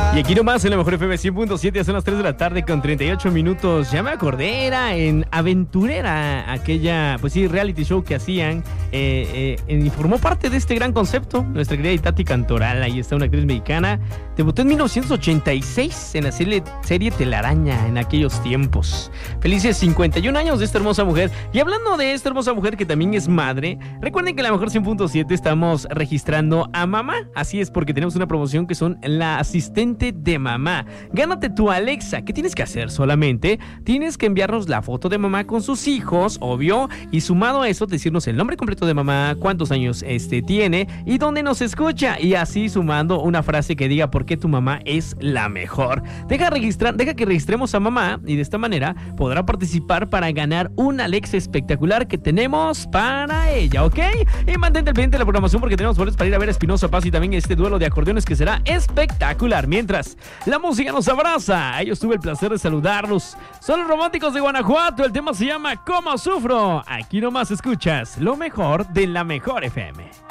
Y aquí nomás en la mejor FM 100.7 son las 3 de la tarde con 38 minutos. Ya me acordé, era en Aventurera, aquella, pues sí, reality show que hacían. Y formó parte de este gran concepto. Nuestra querida Itati Cantoral, ahí está, una actriz mexicana. Debutó en 1986 en la serie Telaraña en aquellos tiempos. Felices 51 años de esta hermosa mujer. Y hablando de esta hermosa mujer que también es madre, recuerden que en la mejor 100.7 estamos registrando a mamá. Así es, porque tenemos una promoción que son la asistente de mamá. Gánate tu Alexa. ¿Qué tienes que hacer? Solamente tienes que enviarnos la foto de mamá con sus hijos, obvio, y sumado a eso decirnos el nombre completo de mamá, cuántos años tiene y dónde nos escucha, y así sumando una frase que diga por qué tu mamá es la mejor. Deja que registremos a mamá y de esta manera podrá participar para ganar un Alexa espectacular que tenemos para ella, ¿ok? Y mantente al pendiente de la programación porque tenemos boletos para ir a ver a Espinosa Paz y también este duelo de acordeones que será espectacular. Mientras la música nos abraza, ellos tuve el placer de saludarlos. Son los Románticos de Guanajuato, el tema se llama ¿Cómo sufro? Aquí nomás escuchas lo mejor de la mejor FM.